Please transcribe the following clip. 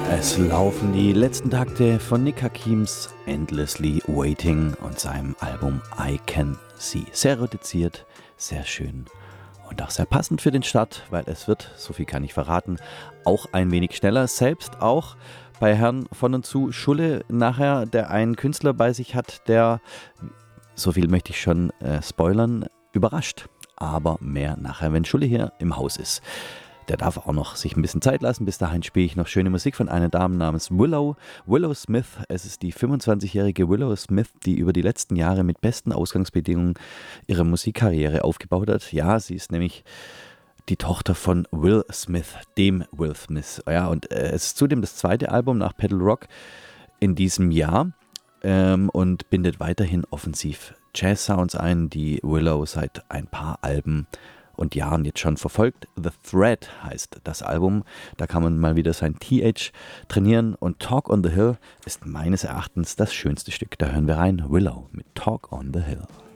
Es laufen die letzten Takte von Nick Hakims Endlessly Waiting und seinem Album I Can See. Sehr reduziert, sehr schön und auch sehr passend für den Start, weil es wird, so viel kann ich verraten, auch ein wenig schneller. Selbst auch bei Herrn von und zu Schulle nachher, der einen Künstler bei sich hat, der, so viel möchte ich schon spoilern, überrascht. Aber mehr nachher, wenn Schulle hier im Haus ist. Der darf auch noch sich ein bisschen Zeit lassen. Bis dahin spiele ich noch schöne Musik von einer Dame namens Willow Smith. Es ist die 25-jährige Willow Smith, die über die letzten Jahre mit besten Ausgangsbedingungen ihre Musikkarriere aufgebaut hat. Ja, sie ist nämlich die Tochter von Will Smith, dem Will Smith. Ja, und es ist zudem das zweite Album nach Pedal Rock in diesem Jahr und bindet weiterhin offensiv Jazz-Sounds ein, die Willow seit ein paar Alben und Jahren jetzt schon verfolgt. The Thread heißt das Album. Da kann man mal wieder sein TH trainieren. Und Talk on the Hill ist meines Erachtens das schönste Stück. Da hören wir rein. Willow mit Talk on the Hill.